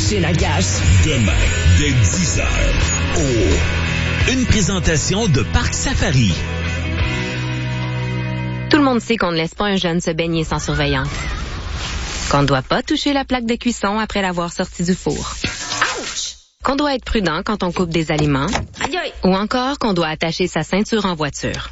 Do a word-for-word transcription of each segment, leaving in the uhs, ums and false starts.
machine à gaz. Demain, dès dix heures, au... Une présentation de Parc Safari. Tout le monde sait qu'on ne laisse pas un jeune se baigner sans surveillance. Qu'on ne doit pas toucher la plaque de cuisson après l'avoir sorti du four. Ouch! Qu'on doit être prudent quand on coupe des aliments. Aïe aïe! Ou encore qu'on doit attacher sa ceinture en voiture.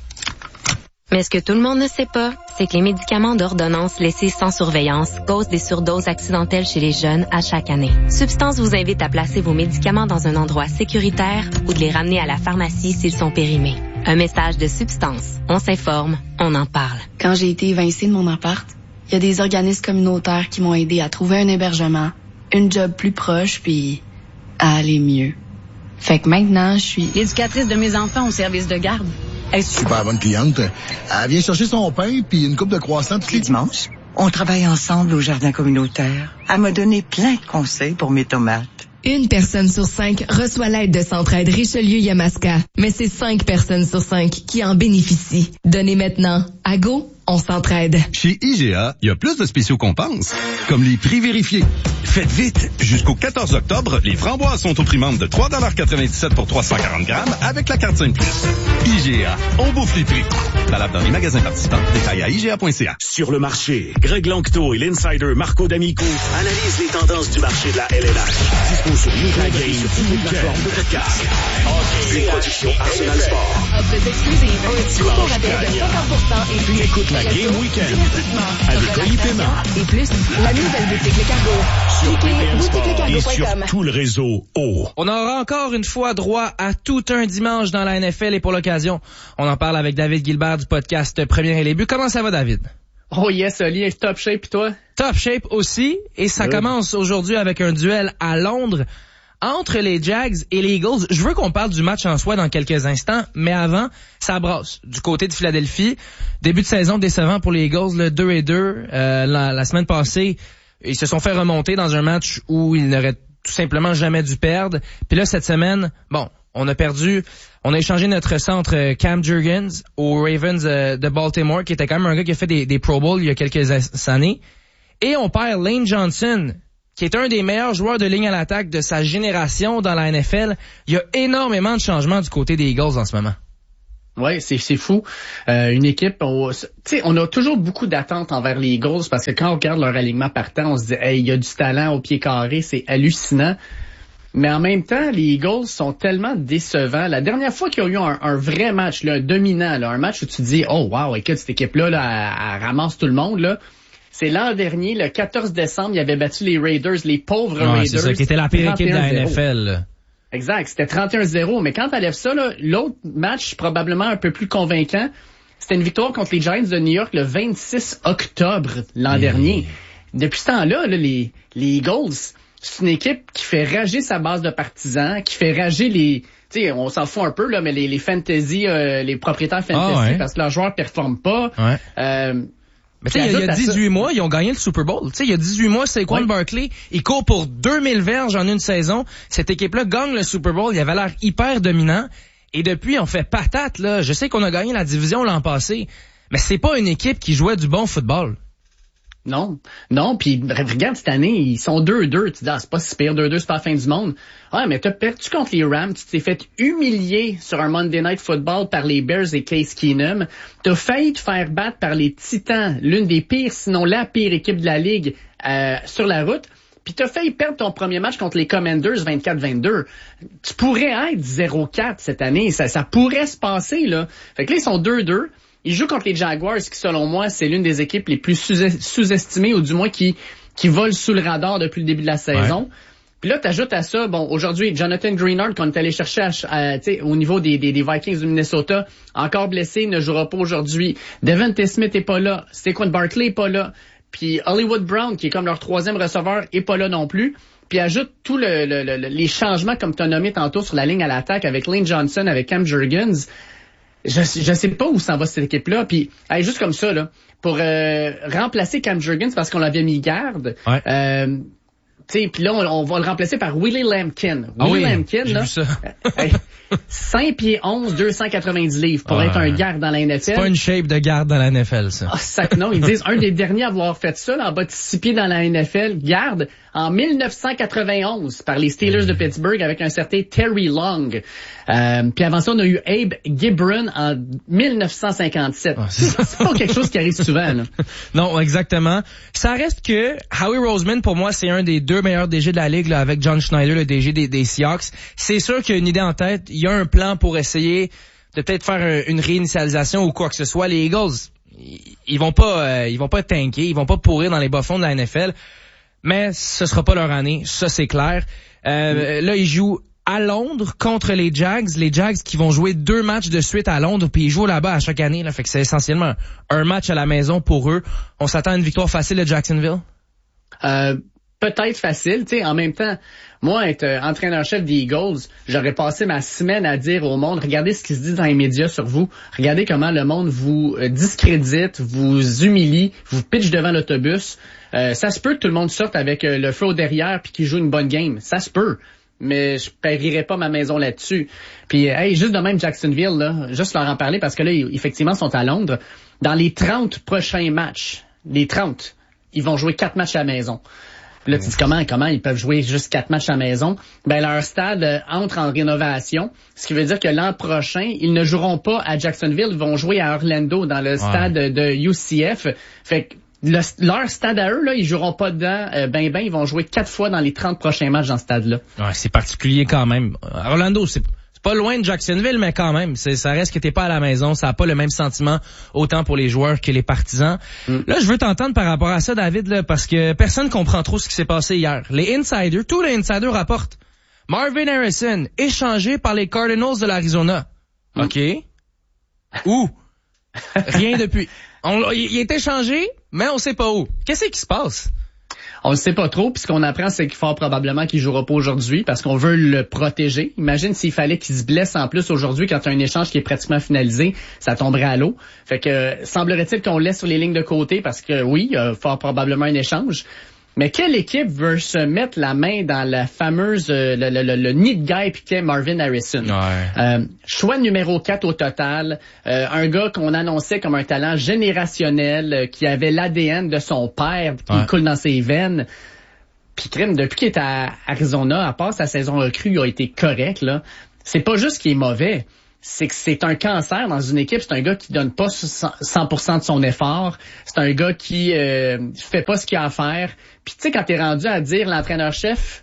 Mais ce que tout le monde ne sait pas, c'est que les médicaments d'ordonnance laissés sans surveillance causent des surdoses accidentelles chez les jeunes à chaque année. Substance vous invite à placer vos médicaments dans un endroit sécuritaire ou de les ramener à la pharmacie s'ils sont périmés. Un message de Substance. On s'informe, on en parle. Quand j'ai été évincée de mon appart, il y a des organismes communautaires qui m'ont aidé à trouver un hébergement, une job plus proche, puis à aller mieux. Fait que maintenant, je suis l'éducatrice de mes enfants au service de garde. Super bonne cliente. Elle vient chercher son pain puis une coupe de croissants tous les dimanches. On travaille ensemble au jardin communautaire. Elle m'a donné plein de conseils pour mes tomates. Une personne sur cinq reçoit l'aide de Centraide Richelieu-Yamaska. Mais c'est cinq personnes sur cinq qui en bénéficient. Donnez maintenant. À Go, on s'entraide. Chez I G A, il y a plus de spéciaux qu'on pense. Comme les prix vérifiés. Faites vite! Jusqu'au quatorze octobre, les framboises sont au prix membre de trois dollars quatre-vingt-dix-sept pour trois cent quarante grammes avec la carte cinq plus. I G A, on bouffe les prix. Valable dans les magasins participants. Détail à I G A point C A. Sur le marché, Greg Lanctot et l'insider Marco D'Amico analysent les tendances du marché de la L N H. Dispo sur Newsline Game sur toutes les plateformes de podcast. Des productions Arsenal Sport. Offres exclusives. Dimanche gagnant. Écoute la Game Weekend avec Oli Paiement. Et plus, la nouvelle boutique Le Cargo. Sur P M Sport et sur tout le réseau O. On aura encore une fois droit à tout un dimanche dans la N F L et pour l'occasion, on en parle avec David Gilbert du podcast Première et les buts. Comment ça va, David? Oh yes, Oli, top shape pis toi? Top shape aussi. Et ça oui. Commence aujourd'hui avec un duel à Londres entre les Jags et les Eagles. Je veux qu'on parle du match en soi dans quelques instants, mais avant, ça brasse. Du côté de Philadelphie, début de saison décevant pour les Eagles, le deux et deux. Euh, la, la semaine passée, ils se sont fait remonter dans un match où ils n'auraient tout simplement jamais dû perdre. Puis là, cette semaine, bon, on a perdu, on a échangé notre centre Cam Jurgens aux Ravens de Baltimore, qui était quand même un gars qui a fait des, des Pro Bowls il y a quelques années. Et on perd Lane Johnson, qui est un des meilleurs joueurs de ligne à l'attaque de sa génération dans la N F L. Il y a énormément de changements du côté des Eagles en ce moment. Ouais, c'est c'est fou. Euh, une équipe, on, tu sais, on a toujours beaucoup d'attentes envers les Eagles parce que quand on regarde leur alignement partant, on se dit, hey, il y a du talent au pied carré, c'est hallucinant. Mais en même temps, les Eagles sont tellement décevants. La dernière fois qu'il y a eu un, un vrai match, là, un dominant, là, un match où tu te dis, oh wow, écoute, cette équipe-là, là, elle, elle ramasse tout le monde, là. C'est l'an dernier, le quatorze décembre, ils avaient battu les Raiders, les pauvres ouais, Raiders. C'est ça, qui était la pire équipe de la N F L. Exact, c'était trente et un zéro. Mais quand t'enlèves ça, là, l'autre match, probablement un peu plus convaincant, c'était une victoire contre les Giants de New York le vingt-six octobre l'an mmh. dernier. Depuis ce temps-là, là, les, les Eagles, c'est une équipe qui fait rager sa base de partisans, qui fait rager les... Tu sais, on s'en fout un peu, là, mais les, les fantasy, euh, les propriétaires fantasy, ah ouais. parce que leurs joueurs performent pas. Ouais. Euh, Mais tu sais, il y a dix-huit mois, ils ont gagné le Super Bowl. Tu sais, il y a dix-huit mois, Saquon ouais. Barkley, il court pour deux mille verges en une saison. Cette équipe-là gagne le Super Bowl. Il avait l'air hyper dominant. Et depuis, on fait patate, là. Je sais qu'on a gagné la division l'an passé, mais c'est pas une équipe qui jouait du bon football. Non, non, puis regarde cette année, ils sont deux deux. Tu dis, ah, c'est pas si pire, deux deux, c'est pas la fin du monde. Ouais, mais t'as perdu contre les Rams, tu t'es fait humilier sur un Monday Night Football par les Bears et Case Keenum. T'as failli te faire battre par les Titans, l'une des pires, sinon la pire équipe de la Ligue, euh, sur la route. Puis t'as failli perdre ton premier match contre les Commanders vingt-quatre vingt-deux. Tu pourrais être zéro quatre cette année, ça, ça pourrait se passer, là. Fait que là, ils sont deux deux. Ils jouent contre les Jaguars, qui, selon moi, c'est l'une des équipes les plus sous-estimées, ou du moins qui qui volent sous le radar depuis le début de la saison. Ouais. Puis là, t'ajoutes à ça, bon, aujourd'hui, Jonathan Greenard, qu'on est allé chercher à, à, au niveau des, des, des Vikings du Minnesota, encore blessé, ne jouera pas aujourd'hui. Devontae Smith est pas là. Saquon Barkley est pas là. Puis Hollywood Brown, qui est comme leur troisième receveur, est pas là non plus. Puis ajoute tous le, le, le, les changements, comme tu as nommé tantôt, sur la ligne à l'attaque avec Lane Johnson, avec Cam Jurgens. Je, je sais pas où s'en va cette équipe-là. Puis, hey, juste comme ça, là, pour euh, remplacer Cam Jurgens parce qu'on l'avait mis garde. Ouais. Euh, Puis là, on, on va le remplacer par Willie Lampkin. Ah Willie oui, Lampkin, j'ai là, vu ça. hey, cinq pieds onze, deux cent quatre-vingt-dix livres pour ouais. être un garde dans la N F L. C'est pas une shape de garde dans la N F L, ça. Ah, sac non. Ils disent un des derniers à avoir fait ça, là, en bas de six pieds dans la N F L, garde. en dix-neuf cent quatre-vingt-onze par les Steelers de Pittsburgh avec un certain Terry Long. Euh, puis avant ça, on a eu Abe Gibron en dix-neuf cent cinquante-sept. Ah, c'est, c'est pas quelque chose qui arrive souvent, là. Non, exactement. Ça reste que Howie Roseman, pour moi, c'est un des deux meilleurs D G de la Ligue, là, avec John Schneider, le D G des, des Seahawks. C'est sûr qu'il y a une idée en tête. Il y a un plan pour essayer de peut-être faire une réinitialisation ou quoi que ce soit. Les Eagles, ils vont pas, euh, ils vont pas tanker, ils vont pas pourrir dans les bas-fonds de la N F L. Mais ce sera pas leur année, ça c'est clair. Euh, mm. Là, ils jouent à Londres contre les Jags. Les Jags qui vont jouer deux matchs de suite à Londres, puis ils jouent là-bas à chaque année. Là, fait que c'est essentiellement un match à la maison pour eux. On s'attend à une victoire facile de Jacksonville? Euh, peut-être facile. Tu sais, en même temps, moi, être euh, entraîneur-chef des Eagles, j'aurais passé ma semaine à dire au monde, regardez ce qui se dit dans les médias sur vous. Regardez comment le monde vous euh, discrédite, vous humilie, vous pitch devant l'autobus. Euh, ça se peut que tout le monde sorte avec euh, le feu au derrière puis qu'il joue une bonne game. Ça se peut. Mais je parierais pas ma maison là-dessus. Puis, hey, juste de même Jacksonville, là, juste leur en parler parce que là, ils, effectivement, sont à Londres. Dans les trente prochains matchs, les trente, ils vont jouer quatre matchs à la maison. Là, tu dis comment, comment ils peuvent jouer juste quatre matchs à la maison? Ben, leur stade euh, entre en rénovation, ce qui veut dire que l'an prochain, ils ne joueront pas à Jacksonville, ils vont jouer à Orlando, dans le ouais. stade de U C F. Fait que Le, leur stade à eux, là, ils joueront pas dedans, euh, ben ben, ils vont jouer quatre fois dans les trente prochains matchs dans ce stade-là. Ouais, c'est particulier quand même. Orlando, c'est, c'est pas loin de Jacksonville, mais quand même, c'est, ça reste que t'es pas à la maison, ça a pas le même sentiment, autant pour les joueurs que les partisans. Mm. Là, je veux t'entendre par rapport à ça, David, là, parce que personne comprend trop ce qui s'est passé hier. Les insiders, tous les insiders rapportent Marvin Harrison, échangé par les Cardinals de l'Arizona. Mm. OK. Où? Rien depuis. On, il est échangé, mais on sait pas où. Qu'est-ce qui se passe? On ne sait pas trop, puis ce qu'on apprend, c'est qu'il faut probablement qu'il jouera pas aujourd'hui parce qu'on veut le protéger. Imagine s'il fallait qu'il se blesse en plus aujourd'hui quand tu as un échange qui est pratiquement finalisé, ça tomberait à l'eau. Fait que semblerait-il qu'on le laisse sur les lignes de côté parce que oui, il y a fort probablement un échange. Mais quelle équipe veut se mettre la main dans la fameuse euh, le, le, le, le nid de guêpe qu'est Marvin Harrison? Ouais. Euh, choix numéro quatre au total, euh, un gars qu'on annonçait comme un talent générationnel, euh, qui avait l'A D N de son père, qui ouais. coule dans ses veines. Puis crime, depuis qu'il est à Arizona, à part sa saison recrue, il a été correct, là. C'est pas juste qu'il est mauvais. C'est que c'est un cancer dans une équipe. C'est un gars qui donne pas cent pour cent de son effort. C'est un gars qui euh, fait pas ce qu'il a à faire. Puis tu sais, quand t'es rendu à dire l'entraîneur-chef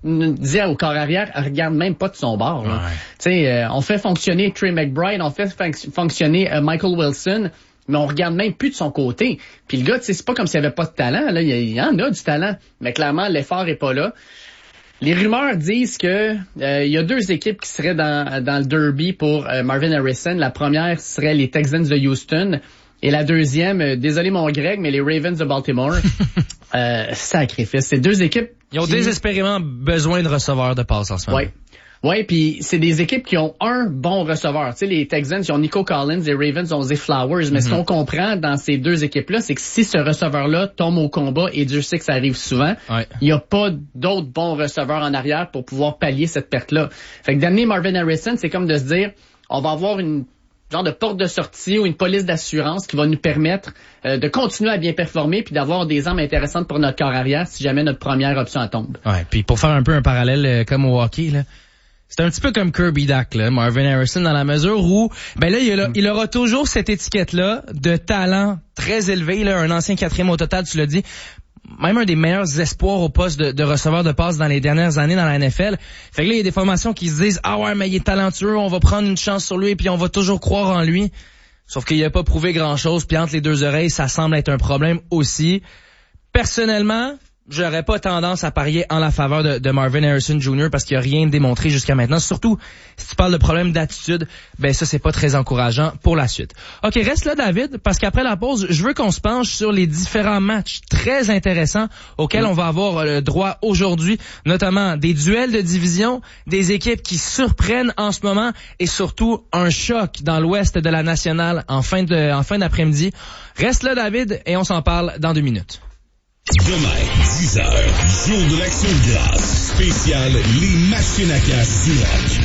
dit au corps arrière, regarde même pas de son bord. Ouais. Tu sais, euh, on fait fonctionner Trey McBride, on fait fonctionner euh, Michael Wilson, mais on regarde même plus de son côté. Puis le gars, tu sais, c'est pas comme s'il avait pas de talent. Là, il y en a du talent, mais clairement l'effort est pas là. Les rumeurs disent que euh, il y a deux équipes qui seraient dans, dans le derby pour euh, Marvin Harrison. La première serait les Texans de Houston. Et la deuxième, euh, désolé mon Greg, mais les Ravens de Baltimore. euh, sacrifice. C'est deux équipes Ils ont qui... désespérément besoin de receveurs de passe en ce moment. Ouais. Ouais, puis c'est des équipes qui ont un bon receveur. Tu sais, les Texans, ils ont Nico Collins, les Ravens ont Zay Flowers. Mais mm-hmm. ce qu'on comprend dans ces deux équipes-là, c'est que si ce receveur-là tombe au combat, et Dieu sait que ça arrive souvent, ouais. il n'y a pas d'autres bons receveurs en arrière pour pouvoir pallier cette perte-là. Fait que d'amener Marvin Harrison, c'est comme de se dire, on va avoir une genre de porte de sortie ou une police d'assurance qui va nous permettre euh, de continuer à bien performer puis d'avoir des armes intéressantes pour notre corps arrière si jamais notre première option tombe. Ouais, puis pour faire un peu un parallèle euh, comme au hockey, là. C'est un petit peu comme Kirby Dack, là, Marvin Harrison, dans la mesure où, ben là, il, a, il aura toujours cette étiquette-là de talent très élevé, là, un ancien quatrième au total, tu l'as dit, même un des meilleurs espoirs au poste de, de receveur de passe dans les dernières années dans la N F L. Fait que là, il y a des formations qui se disent, ah ouais, mais il est talentueux, on va prendre une chance sur lui, puis on va toujours croire en lui. Sauf qu'il a pas prouvé grand-chose, puis entre les deux oreilles, ça semble être un problème aussi. Personnellement, j'aurais pas tendance à parier en la faveur de, de Marvin Harrison junior parce qu'il a rien démontré jusqu'à maintenant. Surtout, si tu parles de problème d'attitude, ben ça, c'est pas très encourageant pour la suite. OK, reste là, David, parce qu'après la pause, je veux qu'on se penche sur les différents matchs très intéressants auxquels on va avoir le droit aujourd'hui, notamment des duels de division, des équipes qui surprennent en ce moment et surtout un choc dans l'ouest de la nationale en fin de, en fin d'après-midi. Reste là, David, et on s'en parle dans deux minutes. Demain, dix heures, jour de l'action de grâce, spécial Les Machines à cash du rock.